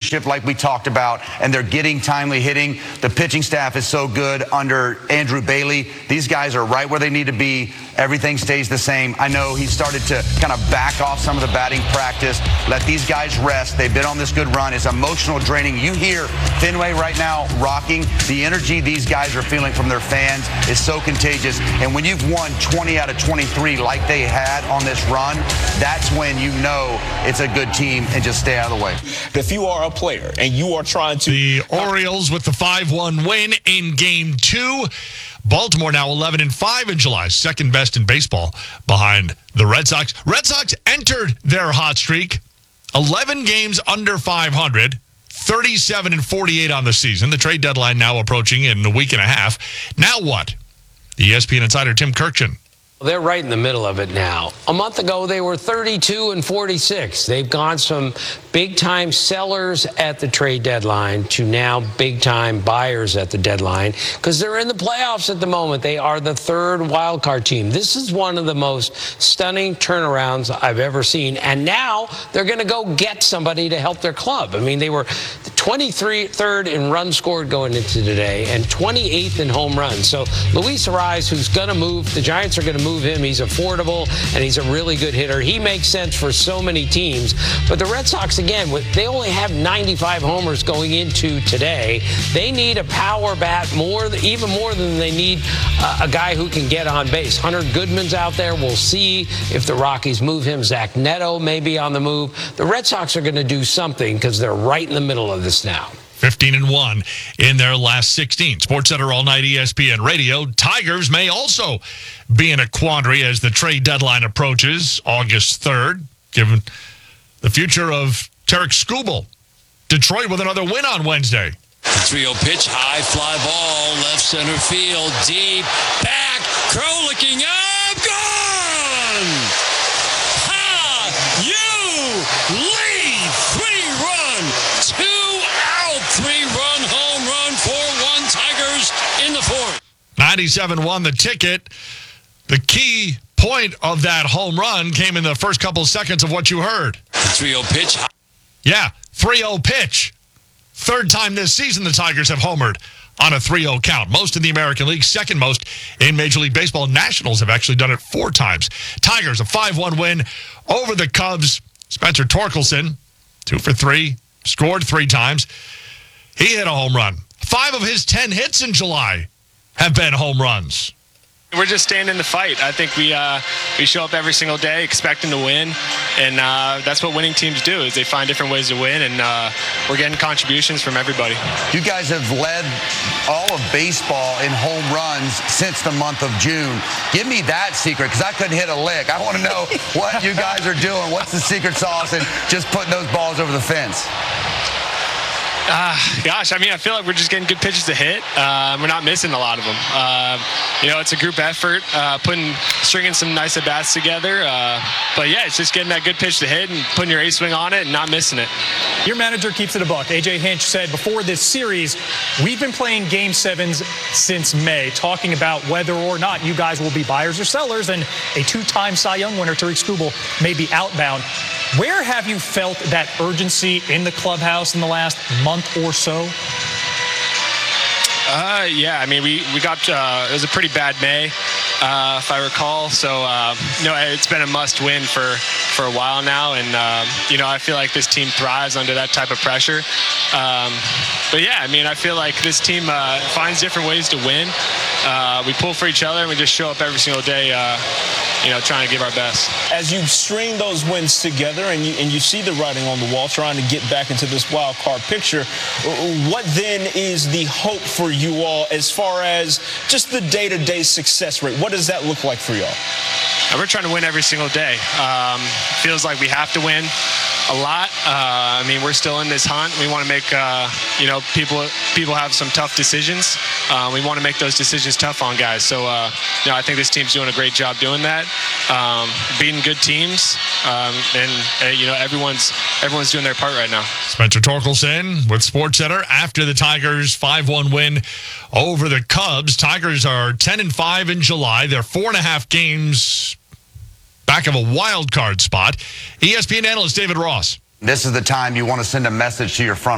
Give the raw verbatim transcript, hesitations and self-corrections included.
leadership like we talked about, and they're getting timely hitting. The pitching staff is so good under Andrew Bailey. These guys are right where they need to be. Everything stays the same. I know he started to kind of back off some of the batting practice. Let these guys rest. They've been on this good run. It's emotional draining. You hear Fenway right now rocking. The energy these guys are feeling from their fans is so contagious. And when you've won twenty out of twenty-three like they had on this run, that's when you know it's a good team, and just stay out of the way. If you are a player and you are trying to... The Orioles with the five one win in game two. Baltimore now eleven and five in July, second best in baseball behind the Red Sox. Red Sox entered their hot streak, eleven games under five hundred, thirty-seven and forty-eight on the season. The trade deadline now approaching in a week and a half. Now what? The E S P N insider Tim Kirkchin. They're right in the middle of it now. A month ago, they were thirty-two and forty-six. They've gone from big-time sellers at the trade deadline to now big-time buyers at the deadline because they're in the playoffs at the moment. They are the third wild card team. This is one of the most stunning turnarounds I've ever seen. And now they're going to go get somebody to help their club. I mean, they were twenty-third in runs scored going into today and twenty-eighth in home runs. So Luis Arraez, who's going to move, the Giants are going to move him. He's affordable, and he's a really good hitter. He makes sense for so many teams. But the Red Sox, again, they only have ninety-five homers going into today. They need a power bat more, even more than they need uh, a guy who can get on base. Hunter Goodman's out there. We'll see if the Rockies move him. Zach Neto may be on the move. The Red Sox are going to do something because they're right in the middle of this now. fifteen and one in their last sixteen. SportsCenter All Night E S P N Radio. Tigers may also be in a quandary as the trade deadline approaches August third, given the future of Tarek Skubal. Detroit with another win on Wednesday. three oh pitch, high fly ball, left center field, deep, back, Crow looking up, gone! Ha! You lead, three-run, two-out, three-run home run, four one Tigers in the fourth. ninety-seven won the ticket. The key point of that home run came in the first couple of seconds of what you heard. three oh pitch. Yeah, three oh pitch. Third time this season the Tigers have homered on a three oh count. Most in the American League, second most in Major League Baseball. Nationals have actually done it four times. Tigers, a five one win over the Cubs. Spencer Torkelson, two for three, scored three times. He hit a home run. Five of his ten hits in July have been home runs. We're just staying in the fight. I think we uh, we show up every single day expecting to win, and uh, that's what winning teams do, is they find different ways to win, and uh, we're getting contributions from everybody. You guys have led all of baseball in home runs since the month of June. Give me that secret, because I couldn't hit a lick. I want to know what you guys are doing. What's the secret sauce and just putting those balls over the fence? Uh, gosh, I mean, I feel like we're just getting good pitches to hit. Uh, we're not missing a lot of them. Uh, you know, it's a group effort, uh, putting, stringing some nice at-bats together. Uh, but, yeah, it's just getting that good pitch to hit and putting your A-swing on it and not missing it. Your manager keeps it a buck. A J Hinch said before this series, we've been playing Game sevens since May, talking about whether or not you guys will be buyers or sellers, and a two-time Cy Young winner, Tarek Skubal, may be outbound. Where have you felt that urgency in the clubhouse in the last month or so? Uh, yeah, I mean, we, we got, uh, it was a pretty bad May, uh, if I recall. So, uh, you know, it's been a must win for, for a while now. And, uh, you know, I feel like this team thrives under that type of pressure. Um, but, yeah, I mean, I feel like this team uh, finds different ways to win. Uh, we pull for each other, and we just show up every single day, uh, you know, trying to give our best. As you string those wins together and you, and you see the writing on the wall, trying to get back into this wild card picture, what then is the hope for you all as far as just the day-to-day success rate? What does that look like for y'all? We're trying to win every single day. Um, feels like we have to win a lot. Uh, I mean, we're still in this hunt. We want to make, uh, you know, people people have some tough decisions. Uh, we want to make those decisions tough on guys. So, uh, you know, I think this team's doing a great job doing that, um, beating good teams, um, and uh, you know, everyone's everyone's doing their part right now. Spencer Torkelson with SportsCenter after the Tigers' five one win over the Cubs. Tigers are ten and five in July. They're four and a half games back of a wild card spot. E S P N analyst David Ross. This is the time you want to send a message to your front